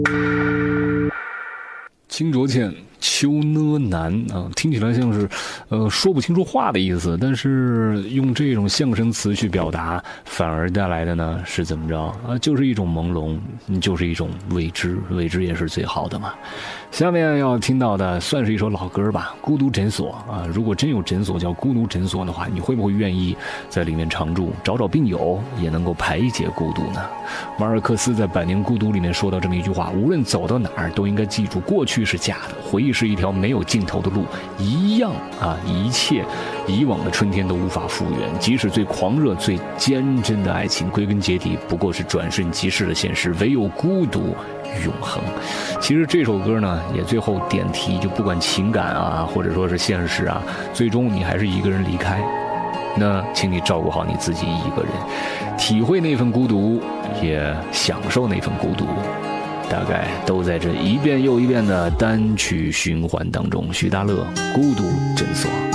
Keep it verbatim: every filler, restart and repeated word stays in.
清浊欠，秋呢难啊，听起来像是，呃，说不清楚话的意思。但是用这种象声词去表达，反而带来的呢是怎么着啊？就是一种朦胧，就是一种未知，未知也是最好的嘛。下面要听到的算是一首老歌吧，《孤独诊所》啊。如果真有诊所叫孤独诊所的话，你会不会愿意在里面常住，找找病友，也能够排解孤独呢？马尔克斯在《百年孤独》里面说到这么一句话：无论走到哪儿，都应该记住，过去是假的，回忆是一条没有尽头的路，一样啊，一切以往的春天都无法复原。即使最狂热、最坚贞的爱情，归根结底不过是转瞬即逝的现实，唯有孤独永恒。其实这首歌呢，也最后点题，就不管情感啊，或者说是现实啊，最终你还是一个人离开。那请你照顾好你自己一个人，体会那份孤独，也享受那份孤独，大概都在这一遍又一遍的单曲循环当中。徐大乐，孤独诊所。